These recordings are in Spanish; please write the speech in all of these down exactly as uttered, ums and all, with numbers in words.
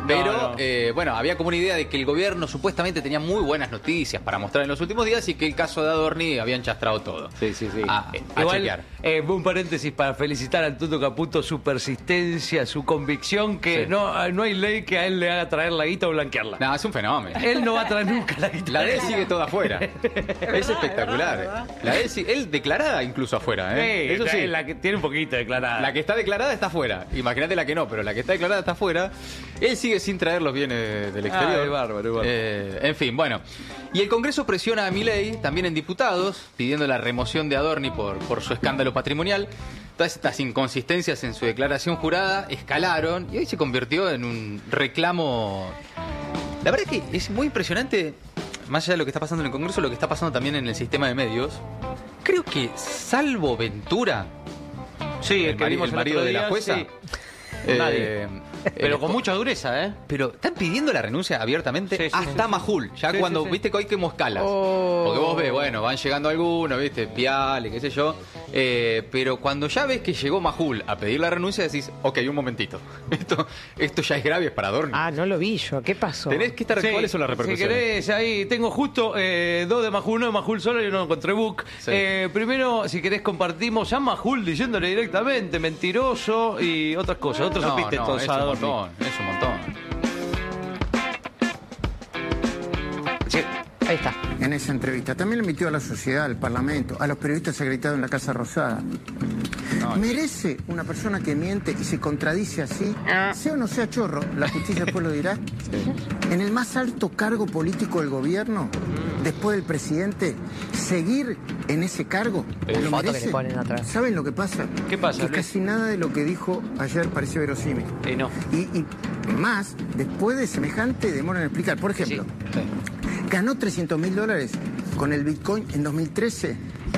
Pero, no. Eh, bueno, había como una idea de que el gobierno supuestamente tenía muy buenas noticias para mostrar en los últimos días y que el caso de Adorni había enchastrado todo. Sí, sí, sí. A, a Igual, chequear. eh, un paréntesis para felicitar al Tuto Caputo, su persistencia, su convicción, que Sí. no, no hay ley que a él le haga traer la guita o blanquearla. No, es un fenómeno. Él no va a traer nunca la guita. La de él sigue toda afuera. Es espectacular. La de él, sí- él declarada incluso afuera, ¿eh? Sí, Eso sí. la que tiene un poquito declarada. La que está declarada está afuera. Imagínate la que no, pero la que está declarada está afuera. Él sigue sin traer los bienes del exterior. Ah, es bárbaro, es bárbaro. Eh, en fin, bueno. Y el Congreso presiona a Milei, también en diputados, pidiendo la remoción de Adorni por, por su escándalo patrimonial. Todas estas inconsistencias en su declaración jurada escalaron y hoy se convirtió en un reclamo. La verdad es que es muy impresionante, más allá de lo que está pasando en el Congreso, lo que está pasando también en el sistema de medios. Creo que, salvo Ventura, Sí, el, el que mari- vimos el el marido otro de la día, jueza. sí. eh, Nadie. Pero el- con mucha dureza, ¿eh? Pero están pidiendo la renuncia abiertamente Sí, sí, hasta sí. Majul. Ya Sí, cuando, sí, sí. viste que hoy que escalas. Oh. Porque vos ves, bueno, van llegando algunos, viste, Piale, qué sé yo. Eh, pero cuando ya ves que llegó Majul a pedir la renuncia, decís, ok, un momentito. Esto, esto ya es grave, es para Adorni. Ah, no lo vi yo. ¿Qué pasó? Tenés que estar. Sí, ¿Cuáles son las repercusiones? Si querés, ahí tengo justo eh, dos de Majul, uno de Majul solo y uno con Trebuch. Sí. Eh, primero, si querés, compartimos a Majul diciéndole directamente mentiroso y otras cosas, otros No, epítetos no, es a un Adorni. montón, es un montón. Sí. Ahí está. En esa entrevista también le emitió a la sociedad, al Parlamento, a los periodistas acreditados en la Casa Rosada. ¿Merece una persona que miente y se contradice así? Sea o no sea chorro, la justicia después lo dirá. En el más alto cargo político del gobierno, después del presidente, seguir en ese cargo. La ¿Lo foto que merece? le ponen atrás. ¿Saben lo que pasa? ¿Qué pasa, Que Luis? casi nada de lo que dijo ayer parece verosímil. Y no. Y, y más, después de semejante demora en explicar. Por ejemplo, ganó trescientos mil dólares con el Bitcoin en dos mil trece.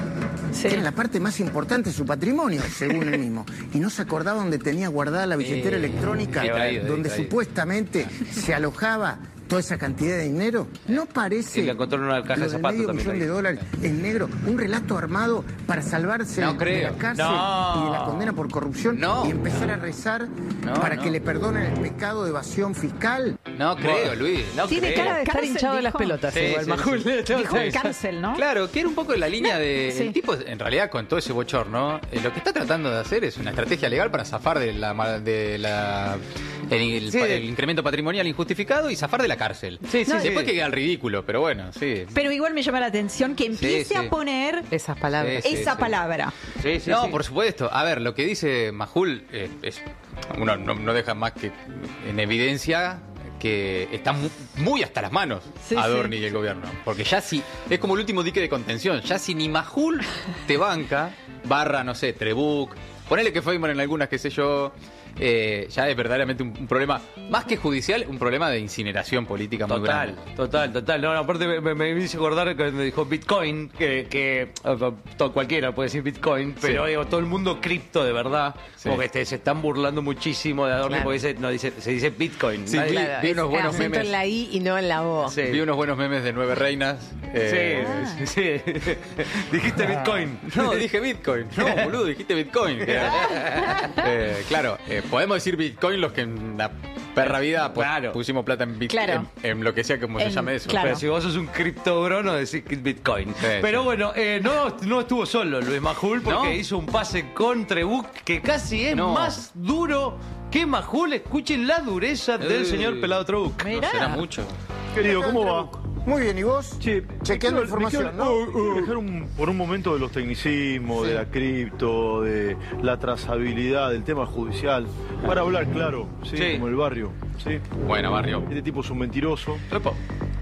Sí. Era la parte más importante de su patrimonio, según él mismo. Y no se acordaba dónde tenía guardada la billetera Eh, electrónica, distraído, donde distraído. supuestamente se alojaba toda esa cantidad de dinero. ¿No parece Y la encontró en una caja lo de del zapatos medio también millón ahí. de dólares en negro? Un relato armado para salvarse No de creo. la cárcel No. y de la condena por corrupción No. y empezar a rezar No, para no. que le perdonen el pecado de evasión fiscal. No creo, Bueno. Luis. No Tiene creo. cara de estar Cárcel, hinchado de las dijo. pelotas, Sí, igual, sí, Majul. Dijo Sí. cárcel, ¿no? Claro, que era un poco en la línea de... Sí. El tipo, en realidad, con todo ese bochorno, eh, lo que está tratando de hacer es una estrategia legal para zafar de la... ma- De la el, el- Sí, de- el incremento patrimonial injustificado y zafar de la cárcel. Sí, sí, No, sí. Después que queda el ridículo, pero bueno, sí. Pero igual me llama la atención que empiece sí. a poner Esas palabras. Sí, sí, esa sí. palabra. Sí, sí, no, sí. por supuesto. A ver, lo que dice Majul eh, es... Uno no, no deja más que en evidencia que está mu- muy hasta las manos Sí, Adorni sí. y el gobierno. Porque ya si... Es como el último dique de contención. Ya si ni Majul te banca, barra, no sé, Trebuch... Ponele que Feynman en algunas, qué sé yo... eh, ya es verdaderamente un, un problema, más que judicial, un problema de incineración política muy Total, grande. total, total. No, no, aparte me, me, me hizo acordar cuando dijo Bitcoin, que, que eh, todo, cualquiera puede decir Bitcoin, pero digo, todo el mundo cripto de verdad, Sí. porque este, se están burlando muchísimo de Adorni Claro. porque dice, no, dice, se dice Bitcoin. Sí, Nadie- vi- Claro, vi es unos buenos acento memes. en la I y no en la O. Sí. Vi unos buenos memes de Nueve Reinas. eh, Sí, sí, sí. Dijiste Bitcoin. No, dije Bitcoin. No, boludo, dijiste Bitcoin. Que era- eh, claro, eh, podemos decir Bitcoin los que en la perra vida pues, Claro. pusimos plata en Bitcoin, Claro. en, en lo que sea como se En- llame eso. claro. Pero si vos sos un criptobro, no decís que es Bitcoin. Sí, Pero sí. bueno, eh, no, no estuvo solo Luis Majul porque ¿No? hizo un pase con Trebuch que casi es No. más duro que Majul. Escuchen la dureza del Eh, señor Pelado Trebuch. No será mucho. Querido, ¿cómo va? Muy bien, ¿y vos? Che, Chequeando me quiero- información, me ¿no? quiero- me quiero dejar un- por un momento de los tecnicismos, de la cripto, de la trazabilidad, del tema judicial, para hablar claro, ¿sí? Sí. Como el barrio, ¿sí? Buena, barrio. Este tipo es un mentiroso, Epa.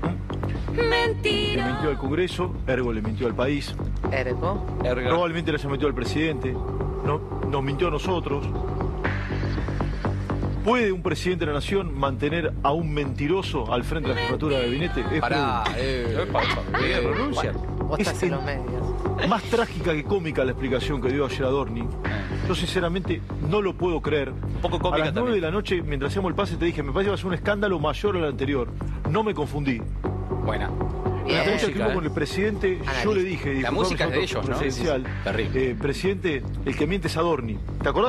le mintió al Congreso, ergo le mintió al país, Ergo. Ergo. probablemente le haya mentido al presidente, ¿no? Nos mintió a nosotros. ¿Puede un presidente de la nación mantener a un mentiroso al frente de la jefatura de gabinete? Es Pará, eh, Epa, epa. eh, renuncia. Vos estás Es en en- los medios. más trágica que cómica la explicación que dio ayer Adorni. Yo sinceramente no lo puedo creer. Un poco cómica A las nueve también. de la noche, mientras hacíamos el pase, te dije, me parece que va a ser un escándalo mayor al anterior. No me confundí. buena. La Bien. entrevista que música, hubo ¿eh? con el presidente, yo le dije... La disculpame, música es de nosotros, ellos, ¿no? presidencial, Sí, sí, sí. Terrible. eh, presidente, el que miente es Adorni. ¿Te acordás?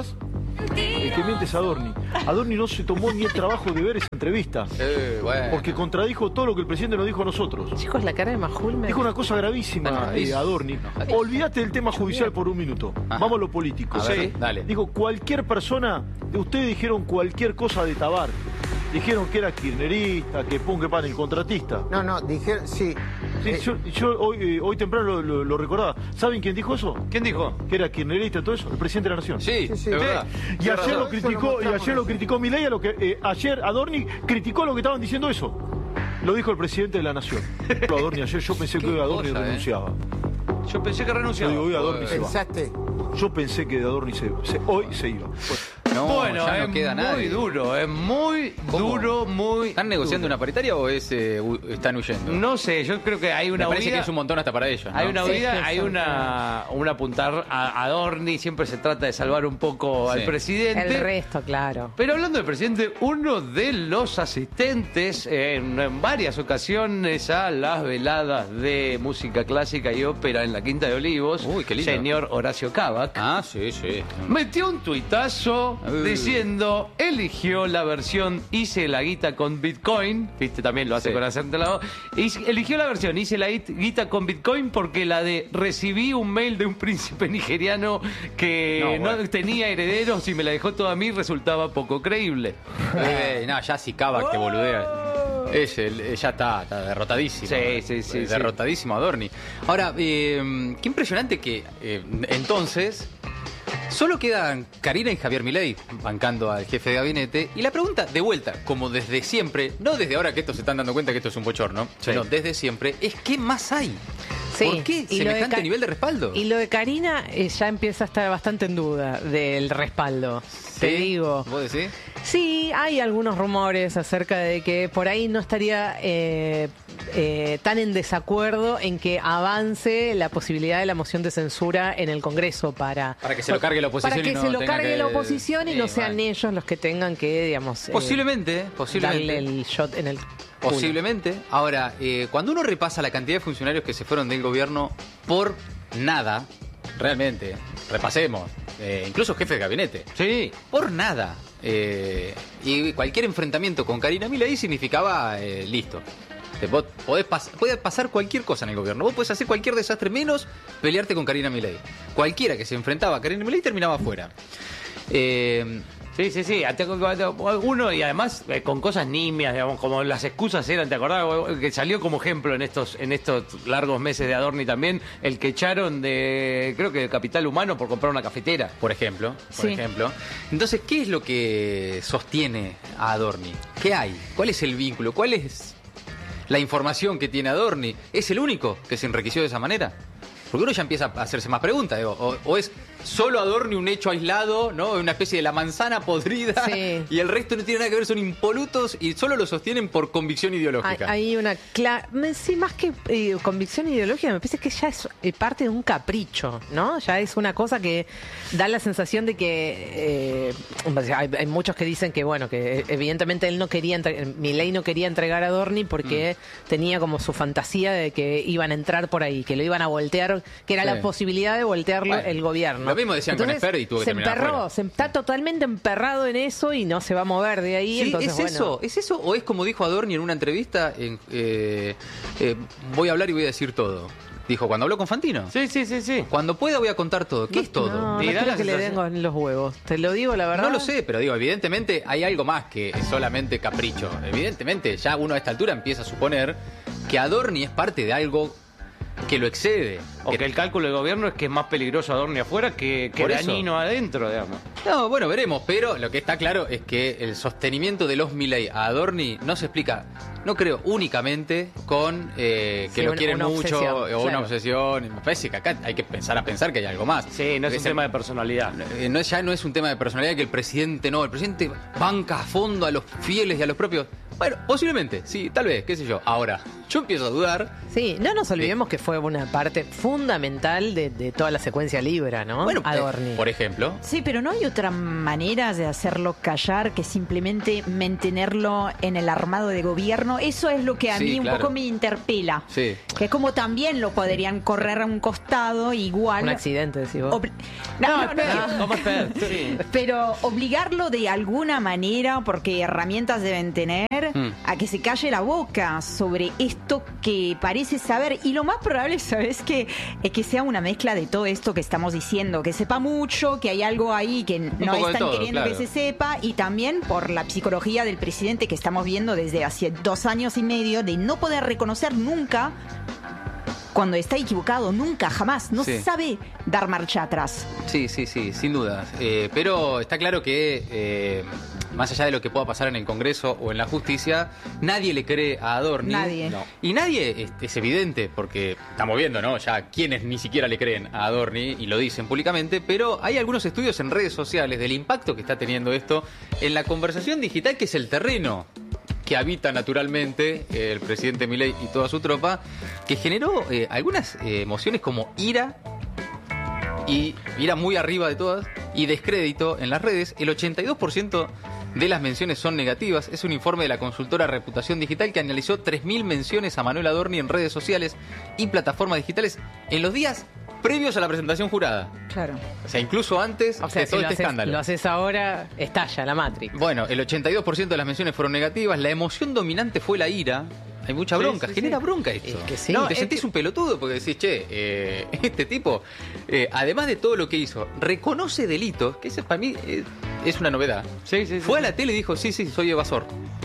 El que miente es Adorni. Adorni no se tomó ni el trabajo de ver esa entrevista. Eh, bueno. Porque contradijo todo lo que el presidente nos dijo a nosotros. Chicos, la cara de Majul me... Dijo una cosa gravísima, No, no, eh, es- Adorni. no, Olvídate del tema judicial por un minuto. Ajá. Vamos a lo político. A ver, Sí. dale. Dijo, cualquier persona, ustedes dijeron cualquier cosa de Tabar. Dijeron que era kirchnerista, que pum, que pan, el contratista. No, no, dijeron, sí. Sí, Eh, yo yo hoy, eh, hoy temprano lo, lo- lo recordaba. ¿Saben quién dijo eso? ¿Quién dijo? Que era kirchnerista, todo eso. El presidente de la Nación. Sí, Sí, sí. es verdad. Y Tiene ayer lo razón. criticó, y ayer lo criticó Milei, a lo que eh, ayer Adorni criticó lo que estaban diciendo eso. Lo dijo el presidente de la Nación. Adorni ayer, yo pensé que hoy Adorni cosa, eh. renunciaba. Yo pensé que Yo renunciaba. digo, hoy Adorni se va. pensaste. Yo pensé que de Adorni se, se- hoy se iba. No, bueno, ya es no queda muy nadie. duro, es muy ¿Cómo? duro, muy ¿Están negociando duro. una paritaria o es, eh, hu- están huyendo? No sé, yo creo que hay una Me parece huida. que es un montón hasta para ellos, ¿no? Hay una Sí, huida, sí, hay sí. una, un apuntar a Adorni, siempre se trata de salvar un poco al Sí. presidente. El resto, claro. Pero hablando del presidente, uno de los asistentes eh, en, en varias ocasiones a las veladas de música clásica y ópera en la Quinta de Olivos, Uy, qué lindo. señor Horacio Cavac, Ah, sí, sí. metió un tuitazo Uh. diciendo, eligió la versión hice la guita con Bitcoin, viste, también lo hace Sí. con acento al lado, Hice- eligió la versión hice la git- guita con Bitcoin porque la de recibí un mail de un príncipe nigeriano que No, no, bueno. tenía herederos y me la dejó toda a mí resultaba poco creíble. Eh, no, ya si Cava que boludea. Es el- ya está, está derrotadísimo. Sí, sí, sí, Derrotadísimo Adorni. Ahora, eh, qué impresionante que eh, entonces solo quedan Karina y Javier Milei bancando al jefe de gabinete. Y la pregunta, de vuelta, como desde siempre, no desde ahora que estos se están dando cuenta que esto es un bochorno, Sí. sino desde siempre, es ¿qué más hay? Sí, ¿Por qué y lo de semejante Ca- nivel de respaldo? Y lo de Karina eh, ya empieza a estar bastante en duda del respaldo. Te ¿Sí? digo. ¿Vos decís? Sí, hay algunos rumores acerca de que por ahí no estaría eh, eh, tan en desacuerdo en que avance la posibilidad de la moción de censura en el Congreso para... Para que se lo cargue la oposición Para que y no se lo tenga cargue que- la oposición y Sí, no sean bueno. ellos los que tengan que, digamos... eh, Posiblemente, posiblemente. darle el shot en el... culo. Posiblemente. Ahora, eh, cuando uno repasa la cantidad de funcionarios que se fueron del gobierno por nada, realmente, repasemos, eh, incluso jefe de gabinete, Sí. por nada. eh, y cualquier enfrentamiento con Karina Milei significaba eh, listo. Te- Vos podés pas- puede pasar cualquier cosa en el gobierno. Vos podés hacer cualquier desastre menos pelearte con Karina Milei. Cualquiera que se enfrentaba a Karina Milei terminaba afuera. Eh, Sí, sí, sí. Ante- Uno, y además eh, con cosas nimias, digamos, como las excusas eran, ¿te acordás? Que salió como ejemplo en estos en estos largos meses de Adorni también, el que echaron de, creo que de Capital Humano por comprar una cafetera. por ejemplo, por Sí. ejemplo. Entonces, ¿qué es lo que sostiene a Adorni? ¿Qué hay? ¿Cuál es el vínculo? ¿Cuál es la información que tiene Adorni? ¿Es el único que se enriqueció de esa manera? Porque uno ya empieza a hacerse más preguntas, digo, o, o es solo Adorni un hecho aislado, ¿no? Una especie de la manzana podrida Sí. y el resto no tiene nada que ver, son impolutos y solo lo sostienen por convicción Hay, ideológica. hay una clara... Sí, más que eh, convicción ideológica, me parece que ya es eh, parte de un capricho, ¿no? Ya es una cosa que da la sensación de que... eh, o sea, hay, hay muchos que dicen que, bueno, que eh, evidentemente él no quería... entre- Milei no quería entregar a Adorni porque Mm. tenía como su fantasía de que iban a entrar por ahí, que lo iban a voltear, que era Sí. la posibilidad de voltearlo Bueno, el gobierno. lo mismo decían con Entonces, Esper y tuvo que se terminar emperró, afuera. se está totalmente emperrado en eso y no se va a mover de ahí. Sí, entonces, ¿es bueno. eso? ¿Es eso o es como dijo Adorni en una entrevista? En, eh, eh, voy a hablar y voy a decir todo. Dijo cuando habló con Fantino. Sí, sí, sí, sí. Cuando pueda voy a contar todo. ¿Qué es todo? No, no Y da creo la que le den sensación- en los huevos. Te lo digo, la verdad. No lo sé, pero digo, evidentemente hay algo más que solamente capricho. Evidentemente, ya uno a esta altura empieza a suponer que Adorni es parte de algo que lo excede. O que el cálculo del gobierno es que es más peligroso Adorni afuera que, que Por eso. dañino adentro, digamos. No, bueno, veremos, pero lo que está claro es que el sostenimiento de los Milei a Adorni no se explica, no creo, únicamente con eh, que Sí, lo una- quieren una mucho obsesión, o una claro. obsesión. Me parece que acá hay que pensar a pensar que hay algo más. Sí, no es Porque un se- tema de personalidad. Eh, no es, ya no es un tema de personalidad que el presidente no, el presidente banca a fondo a los fieles y a los propios. Bueno, posiblemente, sí, tal vez, qué sé yo. Ahora, yo empiezo a dudar. Sí, no nos olvidemos que fue una parte fundamental de, de toda la secuencia Libra, ¿no? Bueno, Adorni. eh, por ejemplo. Sí, pero no hay otra manera de hacerlo callar que simplemente mantenerlo en el armado de gobierno. Eso es lo que a Sí, mí un claro. poco me interpela. Sí. Que como también lo podrían correr a un costado igual. Un accidente, decís vos. Obli- No, no, no, Ah, ¿cómo está? Sí. Pero obligarlo de alguna manera, porque herramientas deben tener, Mm. a que se calle la boca sobre esto que parece saber. Y lo más probable, ¿sabes qué? Es que sea una mezcla de todo esto que estamos diciendo. Que sepa mucho, que hay algo ahí que no poco de están todo, queriendo claro. que se sepa. Y también por la psicología del presidente que estamos viendo desde hace dos años y medio, de no poder reconocer nunca cuando está equivocado. Nunca, jamás. No Sí. sabe dar marcha atrás. Sí, sí, sí, sin dudas. Eh, pero está claro que, eh, más allá de lo que pueda pasar en el Congreso o en la justicia, nadie le cree a Adorni. Nadie. No. Y nadie es, es evidente, porque estamos viendo, ¿no? Ya quienes ni siquiera le creen a Adorni y lo dicen públicamente, pero hay algunos estudios en redes sociales del impacto que está teniendo esto en la conversación digital, que es el terreno que habita naturalmente eh, el presidente Milei y toda su tropa, que generó eh, algunas eh, emociones como ira, y ira muy arriba de todas, y descrédito en las redes. El ochenta y dos por ciento de las menciones son negativas. Es un informe de la consultora Reputación Digital que analizó tres mil menciones a Manuel Adorni en redes sociales y plataformas digitales en los días previos a la presentación jurada. Claro. O sea, incluso antes O sea, de si todo lo este haces, escándalo. lo haces ahora, estalla la Matrix. Bueno, el ochenta y dos por ciento de las menciones fueron negativas. La emoción dominante fue la ira. Hay mucha Sí, bronca, sí, genera sí. bronca esto. Es que sí. No, No, te es sentís que- un pelotudo porque decís, che, eh, este tipo, eh, además de todo lo que hizo, reconoce delitos, que ese para mí eh, es una novedad. Sí, sí, sí, Fue a sí. la tele y dijo, sí, sí, soy evasor.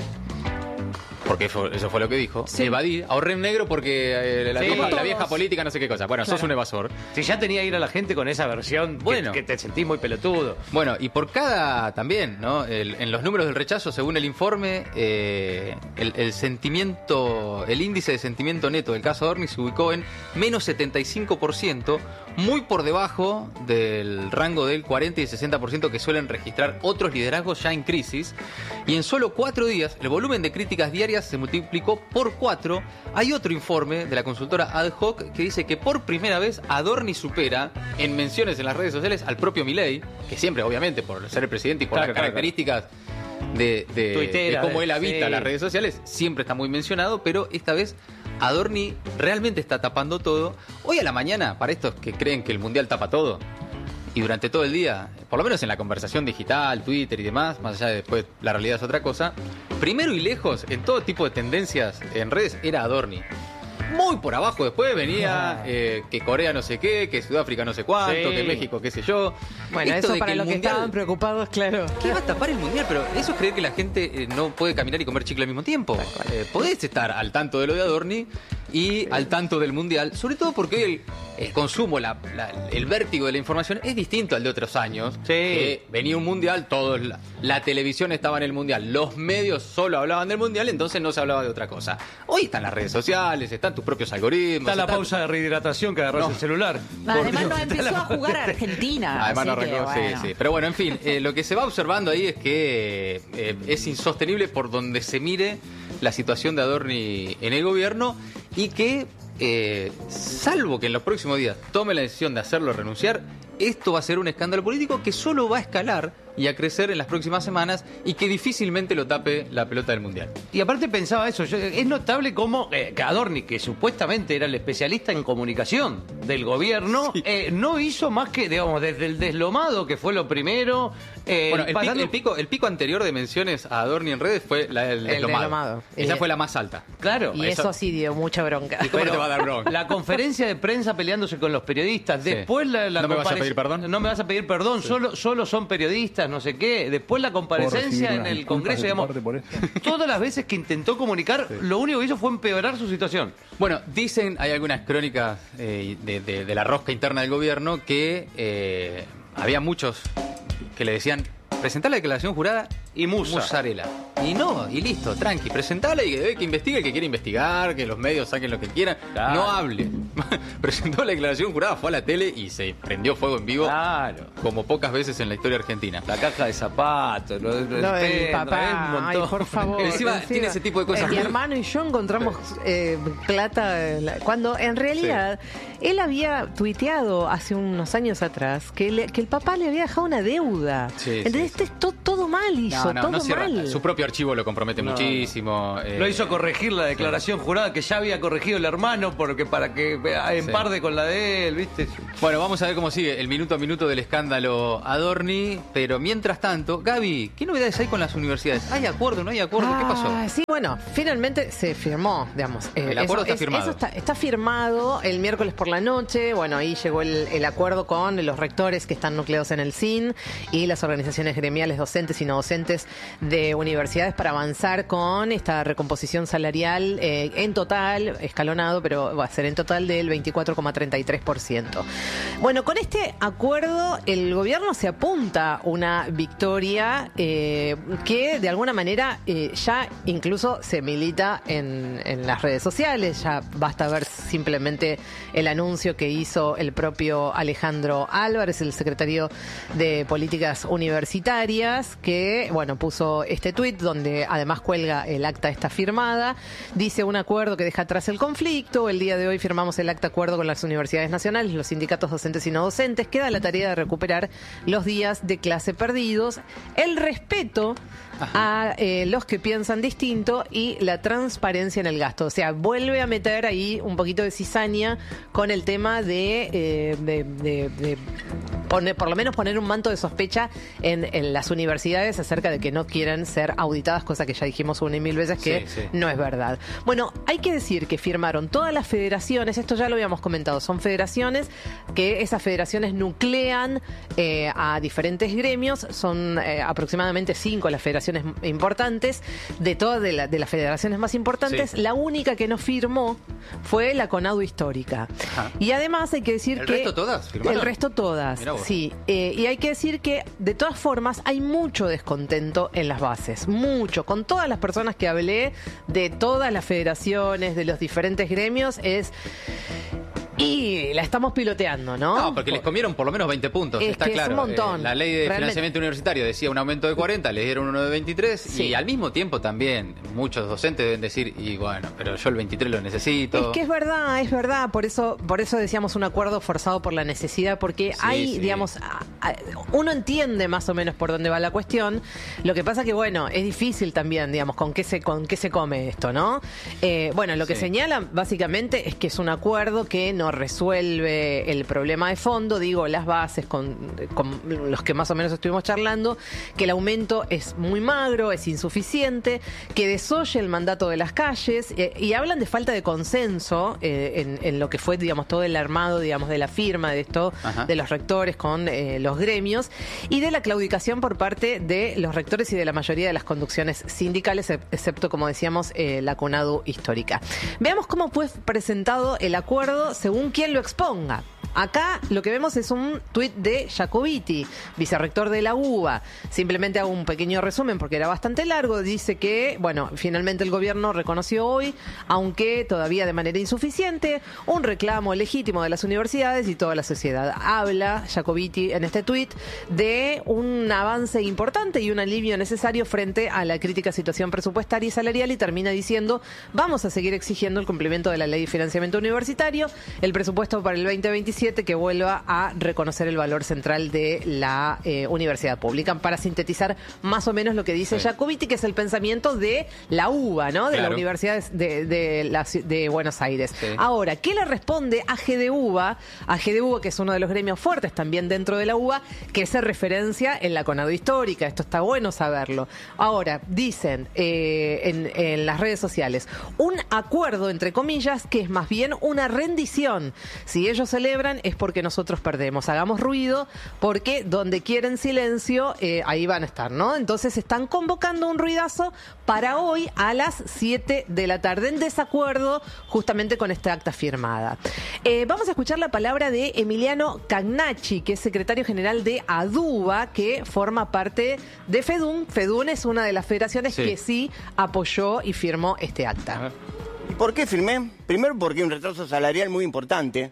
Porque fue- eso fue lo que dijo. Sí. Evadí, ahorré en negro porque eh, la, Sí. vieja, la Todos. vieja política no sé qué cosa. Bueno, sos Claro. un evasor. Si ya tenía que ir a la gente con esa versión, que- Bueno. que, te sentís muy pelotudo. Bueno, y por cada también, ¿no? El- en los números del rechazo, según el informe, eh, el, el sentimiento, el índice de sentimiento neto del caso Adorni se ubicó en menos setenta y cinco por ciento, muy por debajo del rango del cuarenta y el sesenta por ciento que suelen registrar otros liderazgos ya en crisis. Y en solo cuatro días, el volumen de críticas diarias se multiplicó por cuatro. Hay otro informe de la consultora Ad Hoc que dice que por primera vez Adorni supera en menciones en las redes sociales al propio Milei, que siempre, obviamente, por ser el presidente y por Claro, las claro, características de, de- Tuitera, de cómo de- él habita sí. las redes sociales, siempre está muy mencionado, pero esta vez Adorni realmente está tapando todo. Hoy a la mañana, para estos que creen que el Mundial tapa todo, y durante todo el día, por lo menos en la conversación digital, Twitter y demás, más allá de después la realidad es otra cosa, primero y lejos, en todo tipo de tendencias en redes, era Adorni. Muy por abajo después venía eh, que Corea no sé qué, que Sudáfrica no sé cuánto, Sí. que México qué sé yo. Bueno, Esto eso de para el los que Mundial- estaban preocupados, claro. ¿Qué va a tapar el mundial? Pero eso es creer que la gente eh, no puede caminar y comer chicle al mismo tiempo. Eh, podés estar al tanto de lo de Adorni y al tanto del mundial, sobre todo porque el, el consumo, la- la- el vértigo de la información es distinto al de otros años. Sí. Que venía un mundial, todos la, la televisión estaba en el mundial, los medios solo hablaban del mundial, entonces no se hablaba de otra cosa. Hoy están las redes sociales, están tus propios algoritmos. Está la están- pausa de rehidratación que agarras No. el celular. Además Por- no empezó a jugar Argentina. Además no así que, arrancó, sí, bueno. sí. Pero bueno, en fin, eh, lo que se va observando ahí es que eh, es insostenible por donde se mire la situación de Adorni en el gobierno y que, eh, salvo que en los próximos días tome la decisión de hacerlo renunciar, esto va a ser un escándalo político que solo va a escalar y a crecer en las próximas semanas y que difícilmente lo tape la pelota del Mundial. Y aparte pensaba eso, yo- es notable cómo eh, que Adorni, que supuestamente era el especialista en comunicación del gobierno, eh, no hizo más que, digamos, desde el deslomado, que fue lo primero. eh, Bueno, el, pico, pasando- el, pico, el pico anterior de menciones a Adorni en redes fue la del El deslomado. deslomado. Esa Eh, fue la más alta. Claro. Y eso, sí dio mucha bronca. ¿Y cómo Pero te va a dar bronca? La conferencia de prensa peleándose con los periodistas. Sí. Después la, la ¿No me vas a comparec- pedir perdón? No me vas a pedir perdón. Solo, solo son periodistas, no sé qué. Después la comparecencia en el Congreso, digamos. Todas las veces que intentó comunicar, lo único que hizo fue empeorar su situación. Bueno, dicen, hay algunas crónicas eh, de, de- de la rosca interna del gobierno que eh, había muchos que le decían, presentar la declaración jurada Y musa. musarela. Y no, y listo, tranqui, presentala y que, que investigue el que quiera investigar, que los medios saquen lo que quieran. Claro. No hable. Presentó la declaración jurada, fue a la tele y se prendió fuego en vivo. Claro. Como pocas veces en la historia argentina. La caja de zapatos, lo, lo, No, el el papá, es un montón. ay, por favor. Encima tiene ese tipo de cosas Eh, mi muy- hermano y yo encontramos eh, plata eh, la- cuando en realidad él había tuiteado hace unos años atrás que, le- que el papá le había dejado una deuda. Sí, Entonces sí, sí. esto todo mal hizo, No, no, todo no cierra. mal. Su propio archivo lo compromete No, muchísimo. eh, Lo hizo corregir la declaración jurada que ya había corregido el hermano porque para que vea- emparde con la de él, ¿viste? Bueno, vamos a ver cómo sigue el minuto a minuto del escándalo Adorni, pero mientras tanto, Gaby, ¿qué novedades hay con las universidades? ¿Hay acuerdo, no hay acuerdo? ¿Qué pasó? Ah, sí, bueno, finalmente se firmó, digamos. eh, El acuerdo está es- firmado. Eso está, está firmado el miércoles por la noche. Bueno, ahí llegó el, el acuerdo con los rectores que están nucleados en el S I N y las organizaciones gremiales docentes y no docentes de universidades para avanzar con esta recomposición salarial eh, en total, escalonado, pero va a ser en total del veinticuatro coma treinta y tres por ciento. Bueno, con este acuerdo el gobierno se apunta una victoria eh, que de alguna manera eh, ya incluso se milita en, en las redes sociales. Ya basta ver simplemente el anuncio que hizo el propio Alejandro Álvarez, el secretario de Políticas Universitarias, que bueno puso este tuit donde además cuelga el acta esta firmada. Dice: un acuerdo que deja atrás el conflicto. El día de hoy firmamos el acta acuerdo con las universidades nacionales, los sindicatos docentes y no docentes. Queda la tarea de recuperar los días de clase perdidos, el respeto a eh, los que piensan distinto y la transparencia en el gasto. O sea, vuelve a meter ahí un poquito de cizaña con el tema de, eh, de, de- de poner, por lo menos poner un manto de sospecha en, en las universidades acerca de que no quieren ser auditadas, cosa que ya dijimos una y mil veces que Sí, sí. no es verdad. Bueno, hay que decir que firmaron todas las federaciones, esto ya lo habíamos comentado, son federaciones que esas federaciones nuclean eh, a diferentes gremios, son eh, aproximadamente cinco las federaciones importantes, de todas de, la- de las federaciones más importantes, Sí. la única que no firmó fue la CONADU Histórica. Ajá. Y además hay que decir ¿El que... resto todas firmaron? El resto todas, Mirá vos. sí. Eh, y hay que decir que de todas formas hay mucho descontento en las bases, mucho. Con todas las personas que hablé, de todas las federaciones, de los diferentes gremios, es... Y la estamos piloteando, ¿no? No, porque les comieron por lo menos veinte puntos, Es está que es claro. un montón. Eh, la ley de Realmente. financiamiento universitario decía un aumento de cuarenta, les dieron uno de veintitrés Sí. y al mismo tiempo también muchos docentes deben decir, y bueno, pero yo el veintitrés lo necesito. Es que es verdad, es verdad, por eso, por eso decíamos un acuerdo forzado por la necesidad, porque Sí, hay, sí. digamos, a- a- uno entiende más o menos por dónde va la cuestión. Lo que pasa que, bueno, es difícil también, digamos, con qué se, con qué se come esto, ¿no? Eh, bueno, lo que Sí. señalan básicamente es que es un acuerdo que no resuelve el problema de fondo, digo, las bases con, con los que más o menos estuvimos charlando, que el aumento es muy magro, es insuficiente, que desoye el mandato de las calles, eh, y hablan de falta de consenso eh, en, en lo que fue, digamos, todo el armado, digamos, de la firma de esto, Ajá. de los rectores con eh, los gremios, y de la claudicación por parte de los rectores y de la mayoría de las conducciones sindicales, ex- excepto, como decíamos, eh, la CONADU histórica. Veamos cómo fue presentado el acuerdo según quien lo exponga. Acá lo que vemos es un tuit de Jacobiti, vicerrector de la U B A. Simplemente hago un pequeño resumen porque era bastante largo. Dice que, bueno, finalmente el gobierno reconoció hoy, aunque todavía de manera insuficiente, un reclamo legítimo de las universidades y toda la sociedad. Habla Jacobiti en este tuit de un avance importante y un alivio necesario frente a la crítica situación presupuestaria y salarial, y termina diciendo: vamos a seguir exigiendo el cumplimiento de la ley de financiamiento universitario, el presupuesto para el veinte veintisiete que vuelva a reconocer el valor central de la eh, universidad pública. Para sintetizar más o menos lo que dice Sí. Jacobiti, que es el pensamiento de la U B A, ¿no? De Claro. la Universidad de, de, la ci- de Buenos Aires. Sí. Ahora, ¿qué le responde a G D U B A? A G D U B A, que es uno de los gremios fuertes también dentro de la U B A, que hace referencia en la CONADU histórica. Esto está bueno saberlo. Ahora, dicen eh, en, en las redes sociales, un acuerdo, entre comillas, que es más bien una rendición. Si ellos celebran ganan es porque nosotros perdemos. Hagamos ruido porque donde quieren silencio, eh, ahí van a estar, ¿no? Entonces están convocando un ruidazo para hoy a las siete de la tarde, en desacuerdo justamente con esta acta firmada. Eh, vamos a escuchar la palabra de Emiliano Cagnacci, que es secretario general de ADUBA, que forma parte de FEDUN. FEDUN es una de las federaciones sí. que sí apoyó y firmó este acta. ¿Por qué firmé? Primero porque hay un retraso salarial muy importante.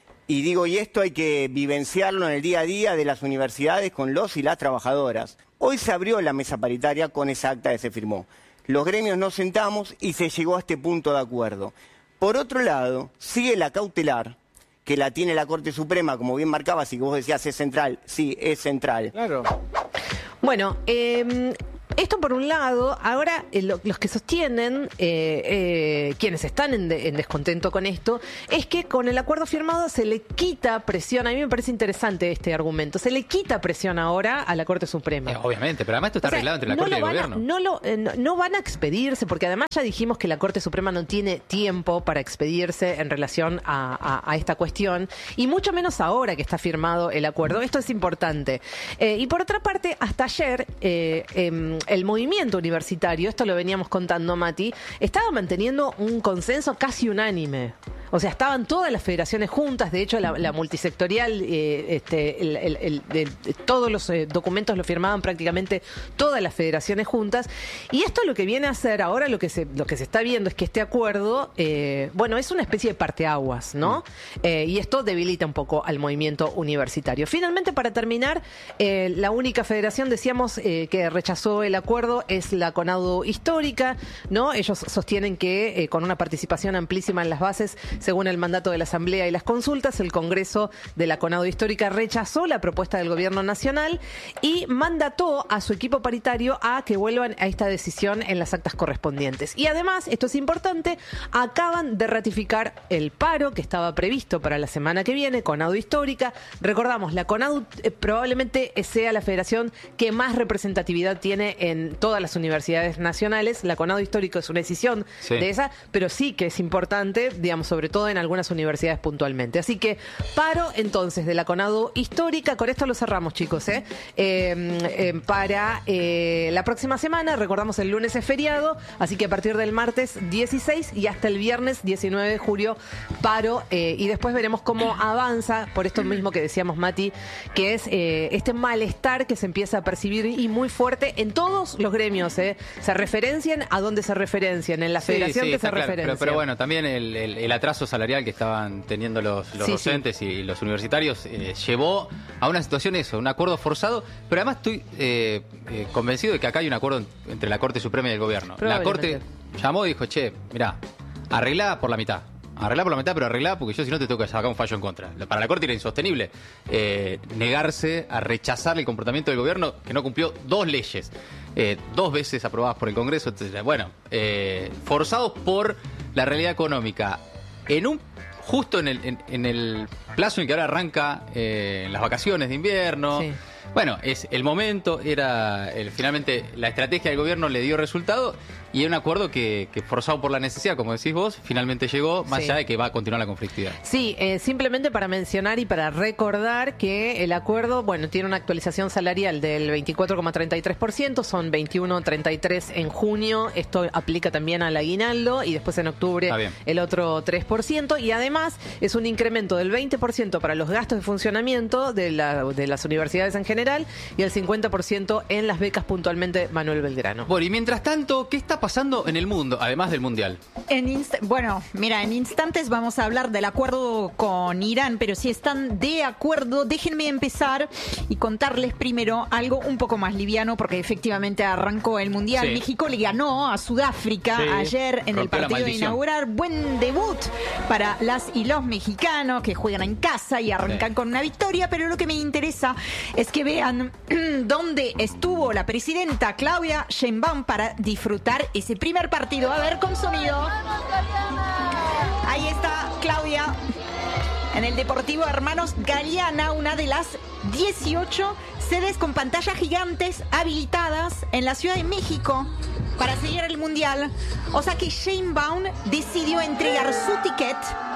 Y digo, y esto hay que vivenciarlo en el día a día de las universidades con los y las trabajadoras. Hoy se abrió la mesa paritaria con esa acta que se firmó. Los gremios nos sentamos y se llegó a este punto de acuerdo. Por otro lado, sigue la cautelar, que la tiene la Corte Suprema, como bien marcaba, así que vos decías, ¿es central? Sí, es central. Claro. Bueno, eh... esto por un lado. Ahora eh, lo, los que sostienen, eh, eh, quienes están en, de, en descontento con esto, es que con el acuerdo firmado se le quita presión. A mí me parece interesante este argumento. Se le quita presión ahora a la Corte Suprema. Eh, obviamente, pero además esto está o sea, arreglado entre la no Corte y el a, Gobierno. No, lo, eh, no, no van a expedirse, porque además ya dijimos que la Corte Suprema no tiene tiempo para expedirse en relación a, a, a esta cuestión, y mucho menos ahora que está firmado el acuerdo. Esto es importante. Eh, y por otra parte, hasta ayer... Eh, eh, el movimiento universitario, esto lo veníamos contando, Mati, estaba manteniendo un consenso casi unánime. O sea, estaban todas las federaciones juntas. De hecho, la, la multisectorial, eh, este, el, el, el, el, todos los eh, documentos lo firmaban prácticamente todas las federaciones juntas. Y esto lo que viene a hacer ahora, lo que se, lo que se está viendo es que este acuerdo, eh, bueno, es una especie de parteaguas, ¿no? Mm. Eh, y esto debilita un poco al movimiento universitario. Finalmente, para terminar, eh, la única federación, decíamos, eh, que rechazó el acuerdo es la CONADU Histórica, ¿no? Ellos sostienen que eh, con una participación amplísima en las bases, según el mandato de la Asamblea y las consultas, el Congreso de la CONADU Histórica rechazó la propuesta del Gobierno Nacional y mandató a su equipo paritario a que vuelvan a esta decisión en las actas correspondientes. Y además, esto es importante, acaban de ratificar el paro que estaba previsto para la semana que viene, CONADU Histórica. Recordamos, la CONADU eh, probablemente sea la federación que más representatividad tiene en todas las universidades nacionales. La CONADU Histórica es una decisión sí. de esa, pero sí que es importante, digamos, sobre todo en algunas universidades puntualmente. Así que paro entonces de la CONADU Histórica. Con esto lo cerramos, chicos, ¿eh? Eh, eh, para eh, la próxima semana. Recordamos, el lunes es feriado, así que a partir del martes dieciséis y hasta el viernes diecinueve de julio, paro, eh, y después veremos cómo avanza, por esto mismo que decíamos, Mati, que es eh, este malestar que se empieza a percibir y muy fuerte en todos los gremios, ¿eh? Se referencian a donde se referencian, en la federación sí, sí, que se claro, referencia. Pero, pero bueno, también el, el, el atraso salarial que estaban teniendo los, los sí, docentes sí. y los universitarios eh, llevó a una situación, eso, un acuerdo forzado, pero además estoy eh, eh, convencido de que acá hay un acuerdo entre la Corte Suprema y el Gobierno. La Corte llamó y dijo, che, mirá, arreglá por la mitad. Arreglá por la mitad, pero arreglá porque yo si no te tengo que sacar un fallo en contra. Para la Corte era insostenible eh, negarse a rechazar el comportamiento del Gobierno, que no cumplió dos leyes, eh, dos veces aprobadas por el Congreso, etcétera. Bueno, eh, forzados por la realidad económica. En un justo en el, en, en el plazo en que ahora arranca eh, las vacaciones de invierno. Sí. Bueno, es el momento, era el, finalmente la estrategia del Gobierno le dio resultado y un acuerdo que, que forzado por la necesidad, como decís vos, finalmente llegó, más sí. allá de que va a continuar la conflictividad. Sí, eh, simplemente para mencionar y para recordar que el acuerdo, bueno, tiene una actualización salarial del veinticuatro coma treinta y tres por ciento, son veintiuno coma treinta y tres en junio, esto aplica también al aguinaldo y después en octubre el otro tres por ciento, y además es un incremento del veinte por ciento para los gastos de funcionamiento de, la, de las universidades en general y el cincuenta por ciento en las becas, puntualmente Manuel Belgrano. Bueno, y mientras tanto, ¿qué está pasando en el mundo, además del Mundial? En inst- bueno, mira, en instantes vamos a hablar del acuerdo con Irán, pero si están de acuerdo, déjenme empezar y contarles primero algo un poco más liviano, porque efectivamente arrancó el Mundial. Sí. México le ganó a Sudáfrica sí. ayer en Rompió el partido de inaugurar. Buen debut para las y los mexicanos que juegan en casa y arrancan sí. con una victoria, pero lo que me interesa es que vean dónde estuvo la presidenta Claudia Sheinbaum para disfrutar ese primer partido. A ver, con sonido. Ahí está Claudia en el Deportivo Hermanos Galeana, una de las dieciocho sedes con pantallas gigantes habilitadas en la Ciudad de México para seguir el Mundial. O sea que Sheinbaum decidió entregar su ticket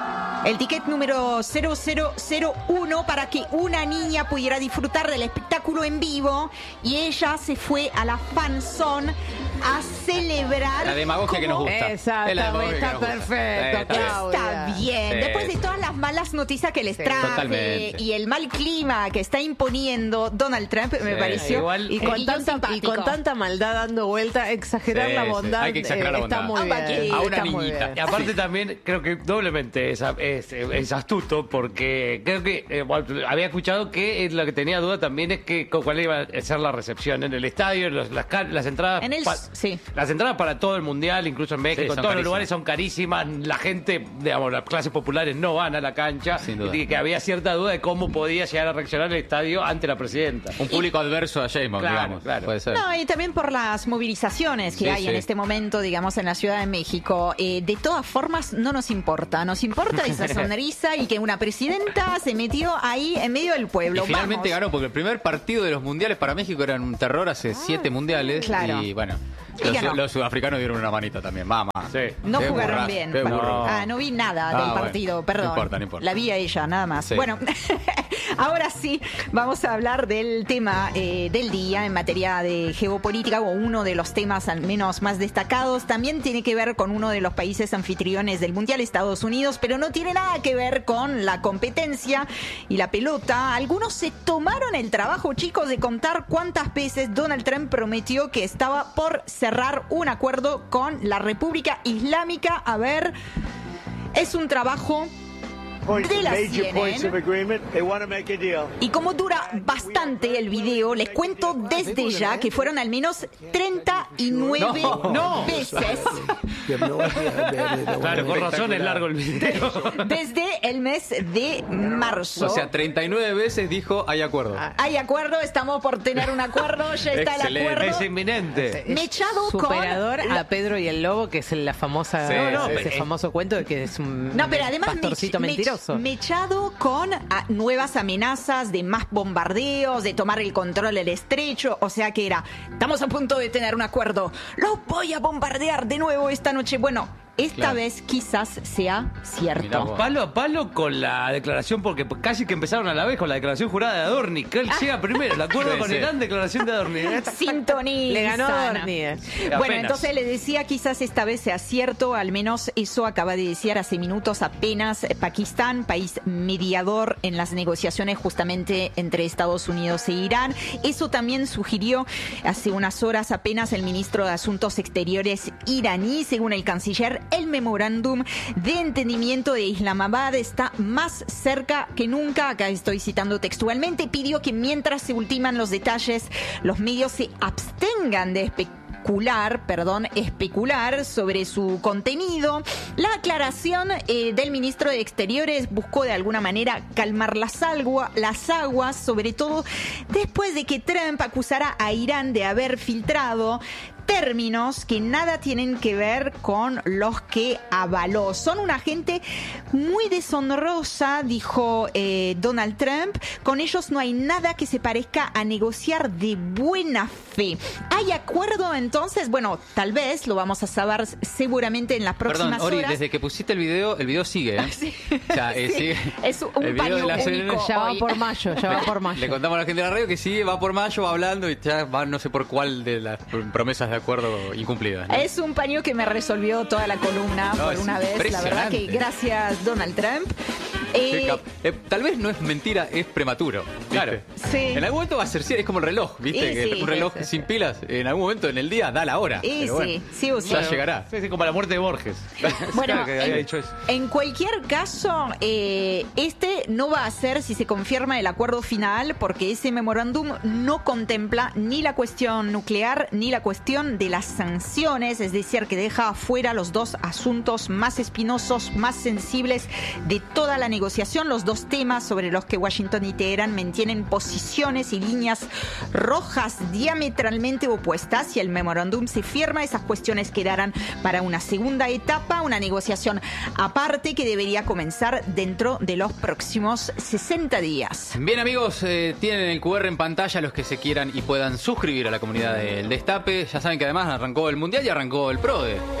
El ticket número cero cero cero uno para que una niña pudiera disfrutar del espectáculo en vivo y ella se fue a la fan zone a celebrar. La demagogia que nos gusta. Exactamente, está perfecto, Eh, Claudia. Está bien. Sí. Después de todas las malas noticias que les Sí, traje totalmente. y el mal clima que está imponiendo Donald Trump, me Sí. pareció Igual- Y con, y tanta, y simpático. con tanta maldad dando vuelta, exagerar Sí, la sí. bondad, Hay que exagerar la eh, está bondad. muy Ah, bien. a una está muy niñita. bien. Y aparte también creo que doblemente es, es, es astuto porque creo que eh, bueno, había escuchado que eh, lo que tenía duda también es que con cuál iba a ser la recepción en el estadio, los- las, ca- las entradas En el- pa- sí. las entradas para todo el mundial, incluso en México, Sí, en son todos los carísimas. lugares son carísimas, la gente, digamos, las clases populares no van a la cancha, Sin duda. y que había cierta duda de cómo podía llegar a reaccionar el estadio ante la presidenta. Un público adverso a Sheinbaum, Claro, digamos. claro. Puede ser. No, y también por las movilizaciones que Sí, hay sí. en este momento, digamos, en la Ciudad de México. Eh, de todas formas, no nos importa. Nos importa esa sonrisa y que una presidenta se metió ahí en medio del Y pueblo. finalmente Vamos. ganó, porque el primer partido de los mundiales para México era un terror hace siete mundiales. claro. Y bueno, Y los, ganó. los sudafricanos dieron una manita también. Mamá. Sí. No Qué jugaron burrazo, bien. qué burro. Ah, no vi nada Ah, del bueno. partido, No perdón. importa, no importa. La vi a ella, nada más. Sí. Bueno, ahora sí, vamos a hablar del tema eh, del día en materia de geopolítica, o uno de los temas al menos más destacados. También tiene que ver con uno de los países anfitriones del Mundial, Estados Unidos, pero no tiene nada que ver con la competencia y la pelota. Algunos se tomaron el trabajo, chicos, de contar cuántas veces Donald Trump prometió que estaba por cerrar un acuerdo con la República Islámica. A ver, es un trabajo de la C N N. Y como dura bastante el video, les cuento desde ya que fueron al menos treinta y nueve No, no. veces Claro, con razón es largo el video. desde el mes de marzo. O sea, treinta y nueve veces dijo hay acuerdo. Hay acuerdo, estamos por tener un acuerdo, ya está Excelente. el acuerdo. Es inminente. Mechado con Superador la- a Pedro y el Lobo, que es la famosa, Sí, no, ese pero- famoso cuento de que es un No, pero además pastorcito mech- mentiroso. mech- mechado con ah, nuevas amenazas de más bombardeos, de tomar el control del estrecho. O sea que era, estamos a punto de tener un acuerdo. Los voy a bombardear de nuevo esta noche. Bueno, esta Claro. vez quizás sea Mirá cierto. vos. Palo a palo con la declaración, porque casi que empezaron a la vez con la declaración jurada de Adorni, que él llega primero, el acuerdo Sí, con sí. Irán, declaración de Adorni. Sintonía. Le ganó Adorni, eh. Bueno, Apenas. entonces le decía, quizás esta vez sea cierto, al menos eso acaba de decir hace minutos apenas eh, Pakistán, país mediador en las negociaciones justamente entre Estados Unidos e Irán. Eso también sugirió hace unas horas apenas el ministro de Asuntos Exteriores iraní. Según el canciller, el memorándum de entendimiento de Islamabad está más cerca que nunca. Acá estoy citando textualmente. Pidió que mientras se ultiman los detalles, los medios se abstengan de especular, perdón, especular sobre su contenido. La aclaración eh, del ministro de Exteriores buscó de alguna manera calmar las, agua, las aguas, sobre todo después de que Trump acusara a Irán de haber filtrado términos que nada tienen que ver con los que avaló. Son una gente muy deshonrosa, dijo eh, Donald Trump. Con ellos no hay nada que se parezca a negociar de buena fe. ¿Hay acuerdo entonces? Bueno, tal vez lo vamos a saber seguramente en las próximas Perdón, Ori, horas. desde que pusiste el video, el video sigue, ¿eh? Sí. O sea, eh, Sí. sigue. Es un El video paño de la C N N único Ya va hoy. por mayo, ya va por mayo. Le contamos a la gente de la radio que sí, va por mayo, va hablando y ya va no sé por cuál de las promesas de acuerdo incumplidas, ¿no? Es un paño que me resolvió toda la columna No, por es una vez. La verdad que impresionante. gracias, Donald Trump. Qué Eh, cap- eh, tal vez no es mentira, es prematuro. ¿viste? Claro. Sí. En algún momento va a ser cierto, es como el reloj, ¿viste? Y que sí, un reloj sí, sí. sin pilas, en algún momento en el día da la hora. Y pero bueno, sí, sí o sí. ya llegará. Sí, sí, como la muerte de Borges. Bueno, Claro que había en, dicho eso. en cualquier caso, eh, este no va a ser si se confirma el acuerdo final, porque ese memorándum no contempla ni la cuestión nuclear ni la cuestión de las sanciones, es decir, que deja afuera los dos asuntos más espinosos, más sensibles de toda la negociación, los dos temas sobre los que Washington y Teherán mantienen posiciones y líneas rojas diametralmente opuestas. Si el memorándum se firma, esas cuestiones quedarán para una segunda etapa, una negociación aparte que debería comenzar dentro de los próximos sesenta días. Bien amigos, eh, tienen el cu erre en pantalla los que se quieran y puedan suscribir a la comunidad del Destape. Ya saben que además arrancó el Mundial y arrancó el PRODE.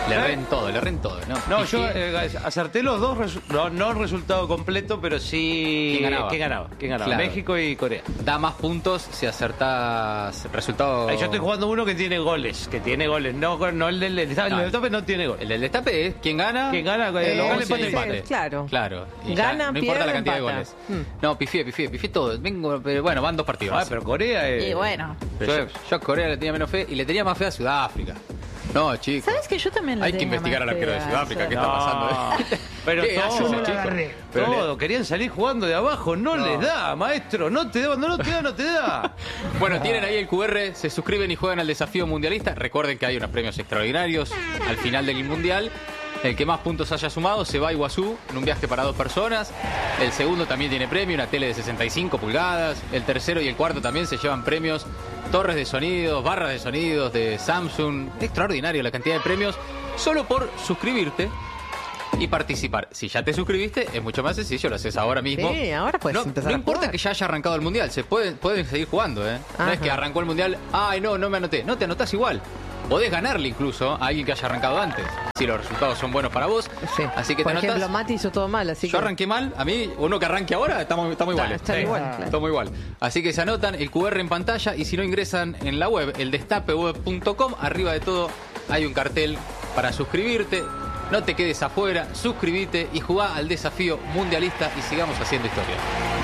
Le ren todo, le ren todo, ¿no? No, Y yo que- eh, acerté los dos, resu- no, no el resultado completo, pero sí... ¿Quién ganaba? ¿Quién ganaba? ¿Quién ganaba? Claro. México y Corea. da más puntos si acertás resultado. Ahí yo estoy jugando uno que tiene goles, que tiene goles. No, no el del, el del, No. el del tope no tiene goles. El del destape es quién gana. ¿Quién gana? Eh, Eh, local, sí, empate, sí, empate. claro. Claro. Y ya Gana, no importa la pierde, cantidad empata. de goles. Mm. No, pifié, pifié, pifié todo. Vengo, pero bueno, van dos partidos. Ah, pero Corea es... Y bueno. yo, yo a Corea le tenía menos fe y le tenía más fe a Sudáfrica. No, chicos. ¿Sabes que yo también le Hay que tenía investigar al más arquero de fe a Sudáfrica. ¿Qué Sud- está pasando? No, pero ¿Qué hace todo, ese chico? Pero le- todo. Querían salir jugando de abajo, no, No. les da, maestro, no te da, cuando no te da, no te da. Bueno, tienen ahí el Q R, se suscriben y juegan al desafío mundialista. Recuerden que hay unos premios extraordinarios al final del mundial. El que más puntos haya sumado se va a Iguazú en un viaje para dos personas. El segundo también tiene premio, una tele de sesenta y cinco pulgadas. El tercero y el cuarto también se llevan premios, torres de sonidos, barras de sonidos de Samsung. Extraordinario la cantidad de premios solo por suscribirte y participar. Si ya te suscribiste, es mucho más sencillo, lo haces ahora mismo. Sí, ahora puedes no, empezar no a importa jugar. que ya haya arrancado el mundial, se pueden, pueden seguir jugando, ¿eh? No Ajá. es que arrancó el mundial, ay no, no me anoté. No, te anotás igual. Podés ganarle incluso a alguien que haya arrancado antes, si los resultados son buenos para vos. Sí. Así que Por te anotás. ejemplo, Mati hizo todo mal, así Yo que... arranqué mal, a mí, uno que arranque ahora, estamos, estamos iguales. Está igual, claro. Estamos igual. Así que se anotan el Q R en pantalla y si no ingresan en la web, el destape web punto com, arriba de todo hay un cartel para suscribirte. No te quedes afuera, suscríbete y jugá al desafío mundialista y sigamos haciendo historia.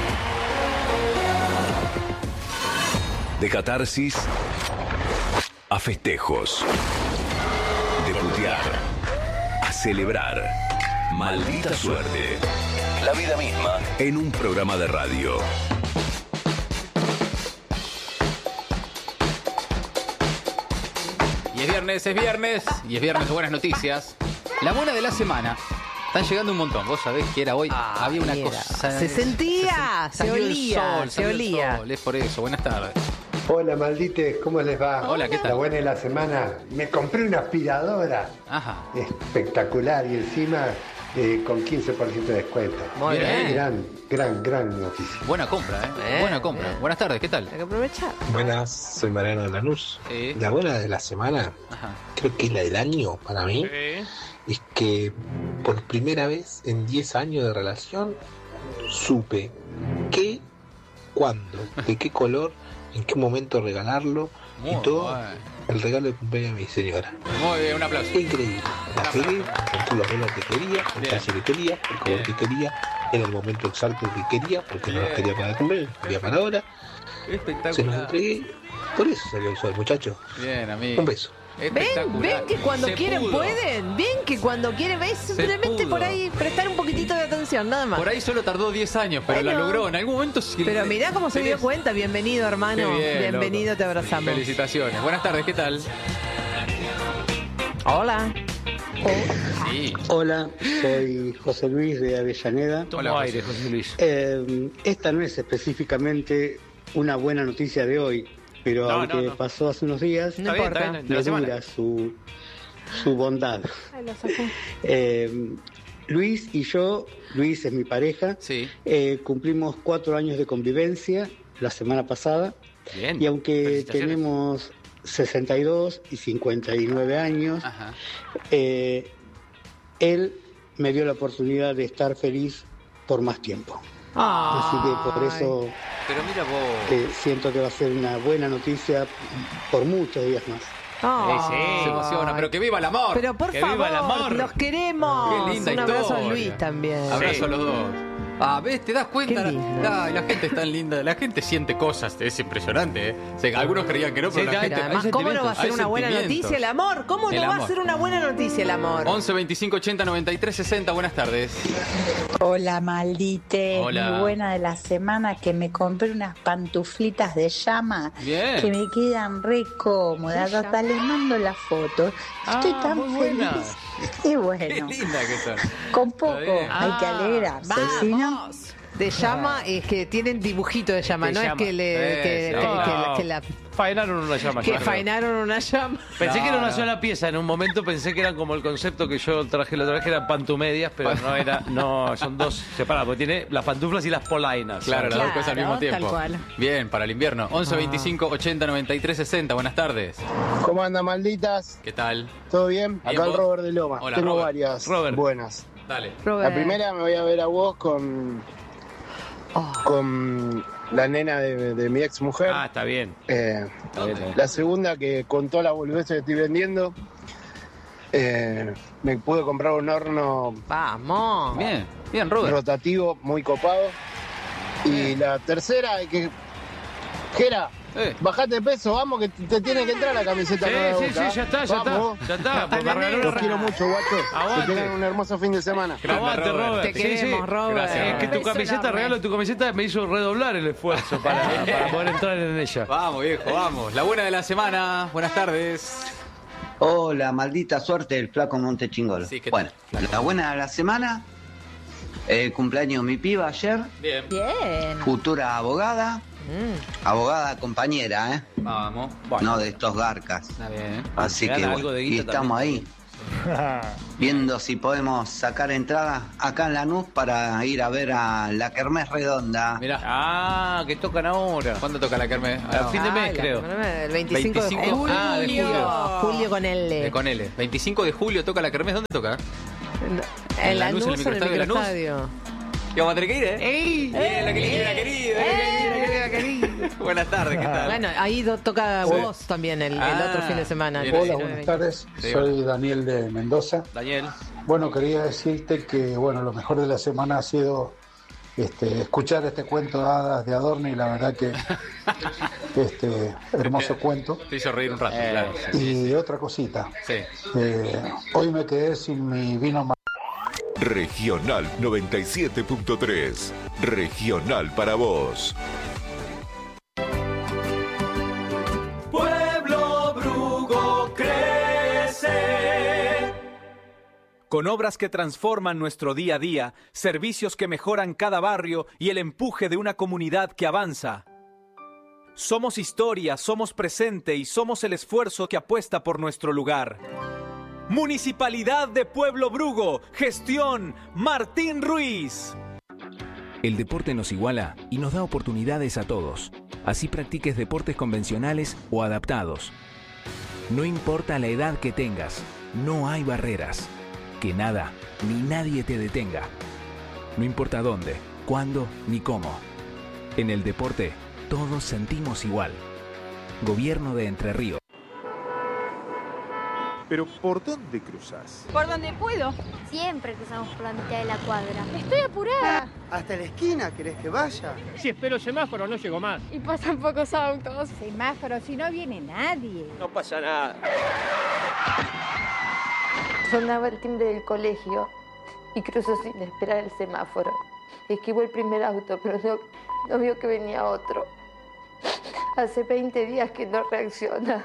De catarsis a festejos. De putear a celebrar. Maldita suerte. La vida misma en un programa de radio. Y es viernes, es viernes, y es viernes de buenas noticias. La buena de la semana. Están llegando un montón. Vos sabés que era hoy. Ah, había una era. cosa. Se sentía, se salió el olía, sol, se salió el olía. sol, es por eso. Buenas tardes. Hola, maldites, ¿cómo les va? Hola, ¿qué tal? La buena de la semana. Me compré una aspiradora Ajá. espectacular y encima eh, con quince por ciento de descuento. Muy bien. Gran, gran, gran noticia. Buena compra, ¿eh? Bien, Buena compra. bien. Buenas tardes, ¿qué tal? Hay que aprovechar. Buenas, soy Mariano de Lanús. Sí. La buena de la semana, Ajá. creo que es la del año para mí, es que por primera vez en diez años de relación supe qué, cuándo, de qué color, en qué momento regalarlo Muy y todo bueno. el regalo de cumpleaños de mi señora. Muy bien, un aplauso. Increíble. La pegué, compré los regalos que quería, el Bien. talle que quería, el color Bien. que quería, en el momento exacto que quería, porque no los Bien. quería para comer, los quería para ahora. Se los Espectacular. entregué. Por eso salió el sol, muchachos. Bien, amigo. Un beso. Ven, Espectacular. ven que cuando Se quieren pudo. pueden. Ven que cuando quieren, ves simplemente pudo. por ahí prestar un poquitito de atención, nada más. Por ahí solo tardó diez años, pero Bueno. la logró. En algún momento sí. Pero mirá cómo se dio Tenés- cuenta. Bienvenido, hermano. Qué bien, Bienvenido, loco. te abrazamos. Felicitaciones. Buenas tardes, ¿qué tal? Hola. Sí. Hola, soy José Luis de Avellaneda. Tomo Hola, aire, José. José Luis. Eh, esta no es específicamente una buena noticia de hoy, pero No, aunque no, no. pasó hace unos días, No Está bien, importa. está bien, de la me semana. dura su, su bondad. Ay, lo sacó. Eh, Luis y yo, Luis es mi pareja, Sí. eh, cumplimos cuatro años de convivencia la semana pasada. Bien. Y aunque Felicitaciones. tenemos sesenta y dos y cincuenta y nueve años, Ajá. eh, él me dio la oportunidad de estar feliz por más tiempo. Así que por eso Pero mira vos. eh, siento que va a ser una buena noticia por muchos días más. Ay. Sí, sí. Se emociona, pero que viva el amor. Pero por Que favor, viva el amor. los queremos. Qué linda Un abrazo a historia. Luis también. Abrazo Sí. a los dos. Ah, ¿ves? ¿Te das cuenta? Qué lindo. Ay, la gente es tan linda. La gente siente cosas. Es impresionante, ¿eh? O sea, algunos creían que no, pero Sí, la ya, gente... Pero además, ¿cómo no va a ser Hay una buena sentimientos. noticia el amor? ¿Cómo El no va amor. a ser una buena noticia el amor? once veinticinco ochenta noventa y tres sesenta. Buenas tardes. Hola, maldite. Hola. Mi buena de la semana que me compré unas pantuflitas de llama Bien. que me quedan re cómodas. Hasta les mando la foto. Estoy Ah, tan muy buena. feliz. Y Qué bueno, linda que son. con poco Está bien. hay que Ah, alegrarse. Si no, de llama es que tienen dibujito de llama, De no llama. es que le Eh, que, sí. que- No, que la- que la faenaron una llama. que yo creo. faenaron una llama. Pensé No, que era una no. sola pieza. En un momento pensé que eran como el concepto que yo traje la otra vez, que eran pantumedias, pero no era, no, son dos separadas, porque tiene las pantuflas y las polainas. Claro, las dos cosas al mismo Claro, tal tiempo. cual. Bien, para el invierno. once, Ah. veinticinco, ochenta, noventa y tres, sesenta. Buenas tardes. ¿Cómo andan, malditas? ¿Qué tal? ¿Todo bien? Bien, Acá el ¿vos? Robert de Loma. Hola, Tengo Robert. varias Robert. buenas. Dale. La primera me voy a ver a vos con, Oh. con la nena de, de mi ex mujer. Ah, está bien. Eh, Está bien, está bien. la segunda, que con toda la boludez que estoy vendiendo, eh, me pude comprar un horno Vamos. Bien, bien, Robert. rotativo muy copado. Y la tercera, que... Gera, Eh. bajate de peso, vamos, que te tiene que entrar la camiseta Sí, nueva de sí, Boca. sí, ya está, ya Vamos. está. Ya está. Porque me regaló Los una- quiero mucho, guacho. Aguante. Que tengan un hermoso fin de semana. Aguante, Robert. Te Sí, queremos, sí. Robert. Gracias, Es que tu Beso camiseta, enorme. regalo de tu camiseta, me hizo redoblar el esfuerzo para, para poder entrar en ella. Vamos, viejo, vamos. La buena de la semana. Buenas tardes. Hola, maldita suerte del flaco Montechingolo. Sí, ¿qué bueno, tal, la buena de la semana, el cumpleaños de mi piba ayer, Bien. Bien. futura abogada, Mm. abogada compañera, ¿eh? Vamos. No de estos garcas. Está bien. Así Gana que algo bueno, de y guita estamos ahí, viendo si podemos sacar entradas acá en Lanús para ir a ver a la Kermés Redonda. Mirá. Ah, que tocan ahora. ¿Cuándo toca la Kermés? A fin de Ah, mes, la- creo. El veinticinco, de veinticinco. julio. Ah, de julio. Julio con L. Eh, con L. veinticinco de julio toca la Kermés. ¿Dónde toca? En en la Lanús, en el luz, en el microestadio de Lanús. microestadio. Y vamos a tener que ir, ¿eh? ¡Ey! Bien, la que le quiera querido. Buenas tardes, ¿qué tal? Bueno, ahí do- toca Sí. vos también el, el Ah, otro fin de semana. el bien. Hola, diecinueve, buenas veinte. tardes. Sí, Soy Daniel de Mendoza. Daniel. Bueno, quería decirte que bueno, lo mejor de la semana ha sido este, escuchar este cuento de hadas de Adorno y la verdad que este hermoso cuento. Te hizo reír un rato, Eh, claro. Y otra cosita. Sí. Eh, hoy me quedé sin mi vino ma- Regional noventa y siete punto tres. Regional para vos. Pueblo Brugo crece. Con obras que transforman nuestro día a día, servicios que mejoran cada barrio y el empuje de una comunidad que avanza. Somos historia, somos presente y somos el esfuerzo que apuesta por nuestro lugar. Municipalidad de Pueblo Brugo, gestión Martín Ruiz. El deporte nos iguala y nos da oportunidades a todos. Así practiques deportes convencionales o adaptados. No importa la edad que tengas, no hay barreras. Que nada ni nadie te detenga. No importa dónde, cuándo ni cómo. En el deporte, todos sentimos igual. Gobierno de Entre Ríos. ¿Pero por dónde cruzas? Por donde puedo. Siempre cruzamos por la mitad de la cuadra. Estoy apurada. ¿Hasta la esquina querés que vaya? Si espero semáforo no llego más. Y pasan pocos autos. Semáforo, si no viene nadie. No pasa nada. Sonaba el timbre del colegio y cruzó sin esperar el semáforo. Esquivó el primer auto, pero no, no vio que venía otro. Hace veinte días que no reacciona.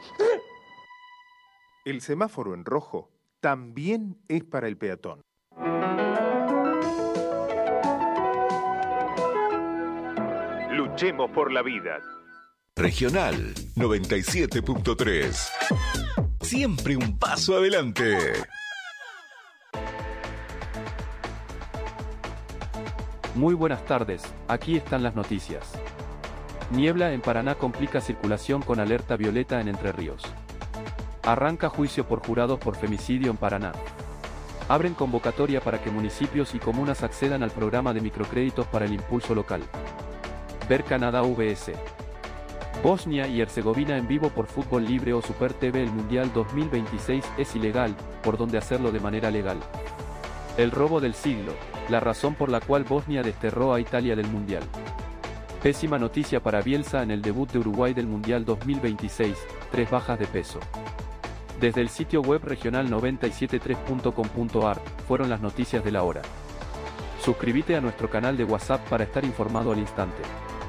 El semáforo en rojo también es para el peatón. Luchemos por la vida. Regional noventa y siete punto tres. Siempre un paso adelante. Muy buenas tardes, aquí están las noticias. Niebla en Paraná complica circulación con alerta violeta en Entre Ríos. Arranca juicio por jurados por femicidio en Paraná. Abren convocatoria para que municipios y comunas accedan al programa de microcréditos para el impulso local. Ver Canadá V S. Bosnia y Herzegovina en vivo por Fútbol Libre o Super T V. El Mundial dos mil veintiséis es ilegal, por donde hacerlo de manera legal. El robo del siglo, la razón por la cual Bosnia desterró a Italia del Mundial. Pésima noticia para Bielsa en el debut de Uruguay del Mundial dos mil veintiséis, tres bajas de peso. Desde el sitio web regional noventa y siete punto tres punto com punto a r fueron las noticias de la hora. Suscríbete a nuestro canal de WhatsApp para estar informado al instante.